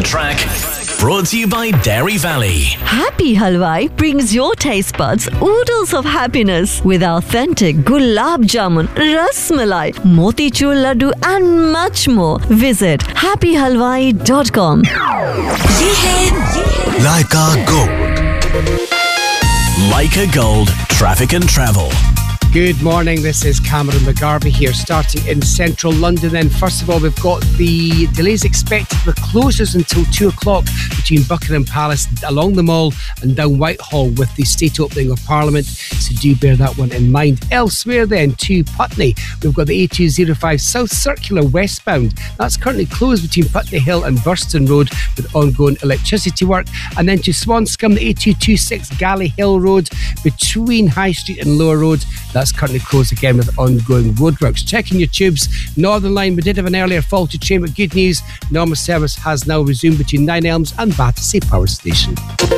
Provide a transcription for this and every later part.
track. Brought to you by Dairy Valley. Happy Halwai brings your taste buds oodles of happiness with authentic gulab jamun, ras malai, motichur laddu and much more. Visit happyhalwai.com. Ye hai Leica Gold. Leica Gold, traffic and travel. Good morning, this is Cameron McGarvey here, starting in central London. Then first of all, we've got the delays expected with closures until 2 o'clock between Buckingham Palace along the Mall and down Whitehall with the state opening of Parliament, so do bear that one in mind. Elsewhere then, to Putney, we've got the A205 South Circular westbound. That's currently closed between Putney Hill and Burston Road with ongoing electricity work. And then to Swanscombe, the A226 Galley Hill Road between High Street and Lower Road. That's currently closed again with ongoing roadworks. Checking your tubes, Northern Line, we did have an earlier faulty train, but good news, normal service has now resumed between Nine Elms and Battersea Power Station.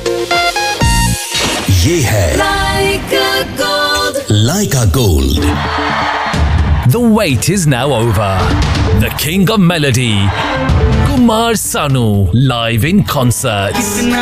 Ye hai Leica Gold. Leica Gold. The wait is now over. The King of Melody, Kumar Sanu, live in concert.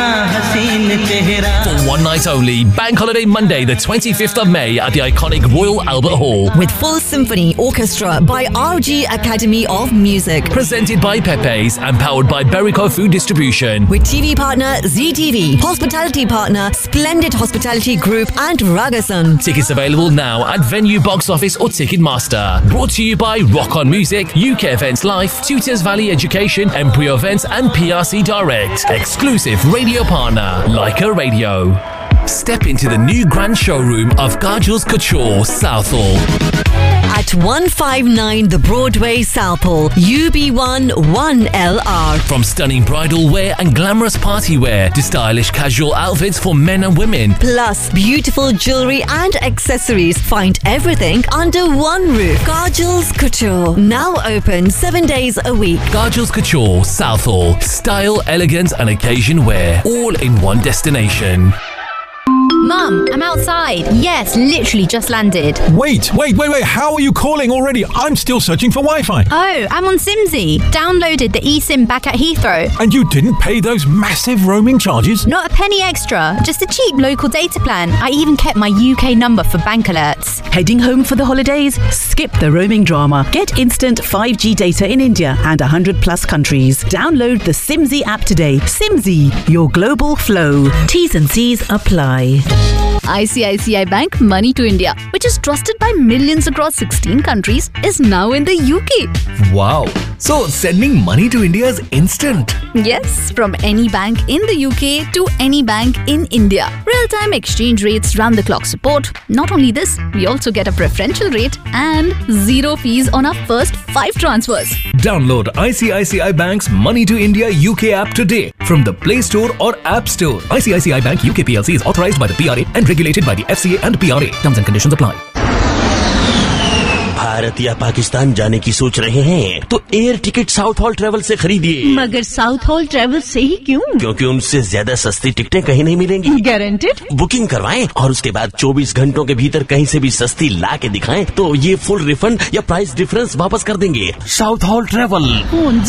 For one night only, Bank Holiday Monday, the 25th of May at the iconic Royal Albert Hall. With full symphony orchestra by RG Academy of Music. Presented by Pepe's and powered by Berico Food Distribution. With TV partner ZTV, hospitality partner Splendid Hospitality Group and Ragasan. Tickets available now at Venue Box Office or Ticketmaster. Brought to you by Rock On Music, UK Events Life, Tutors Valley Education, Embryo Events and PRC Direct. Exclusive radio partner, Leica Radio. Step into the new grand showroom of Kajal's Couture, Southall. At 159 The Broadway, Southall, UB1 1LR. From stunning bridal wear and glamorous party wear to stylish casual outfits for men and women. Plus beautiful jewelry and accessories. Find everything under one roof. Kajal's Couture. Now open 7 days a week. Kajal's Couture, Southall. Style, elegance and occasion wear. All in one destination. Mum, I'm outside. Yes, literally just landed. Wait. How are you calling already? I'm still searching for Wi-Fi. Oh, I'm on Simsy. Downloaded the eSIM back at Heathrow. And you didn't pay those massive roaming charges? Not a penny extra. Just a cheap local data plan. I even kept my UK number for bank alerts. Heading home for the holidays? Skip the roaming drama. Get instant 5G data in India and 100 plus countries. Download the Simsy app today. Simsy, your global flow. T's and C's apply. ICICI Bank Money to India, which is trusted by millions across 16 countries, is now in the UK. Wow. So sending money to India is instant. Yes, from any bank in the UK to any bank in India. Real-time exchange rates, round-the-clock support. Not only this, we also get a preferential rate and 0 fees on our first 5 transfers. Download ICICI Bank's Money to India UK app today from the Play Store or App Store. ICICI Bank UK PLC is authorized by the PRA and regulated by the FCA and PRA. Terms and conditions apply. Bharat या पाकिस्तान जाने की सोच रहे हैं तो air ticket south hall travel से खरीदिए। मगर साउथ हॉल ट्रेवल से ही क्यों? क्योंकि उनसे ज्यादा सस्ती टिकटें कहीं नहीं मिलेंगी। गारंटेड? बुकिंग करवाएं और उसके बाद 24 घंटों के भीतर कहीं से भी सस्ती ला के दिखाएं तो ये फुल रिफंड या प्राइस डिफरेंस वापस कर देंगे। South hall travel. फोन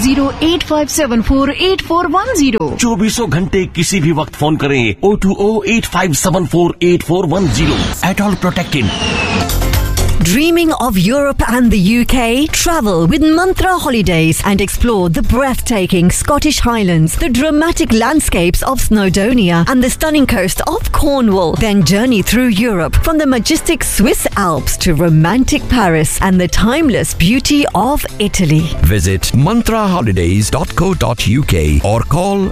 020-8574-8410। 24 घंटे किसी भी वक्त फोन करें 020-8574-8410। At all protected. Dreaming of Europe and the UK? Travel with Mantra Holidays and explore the breathtaking Scottish Highlands, the dramatic landscapes of Snowdonia and the stunning coast of Cornwall. Then journey through Europe from the majestic Swiss Alps to romantic Paris and the timeless beauty of Italy. Visit mantraholidays.co.uk or call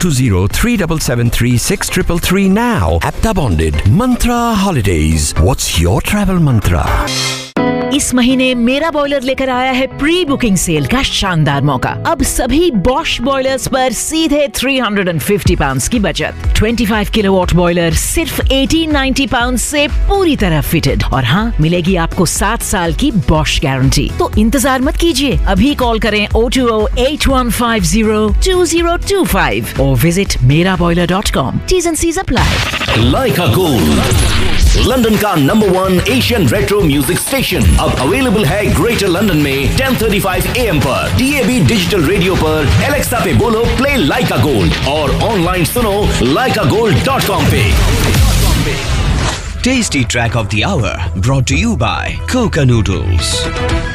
020-3773-6333 now. Apta bonded. Mantra Holidays. What's your travel mantra? इस महीने मेरा boiler लेकर आया है pre booking cell का शानदार मौका। अब सभी बॉश बॉयलर्स पर सीधे £350 की बचत। 25 किलोवाट बॉयलर सिर्फ £1890 से पूरी तरह फिटेड। और हाँ, मिलेगी आपको 7 साल की बॉश गारंटी। तो इंतजार मत कीजिए, अभी कॉल करें 020-8150-2025 और visit meraboiler.com. T's and C's apply. Leica Gold. London का number 1 Asian retro music station अब अवेलेबल है ग्रेटर लंदन में 10:35 AM पर, DAB डिजिटल रेडियो पर, एलेक्सा पे बोलो प्ले लाइका गोल्ड और ऑनलाइन सुनो laikagold.com पे। Tasty track of the hour brought to you by Coca Noodles.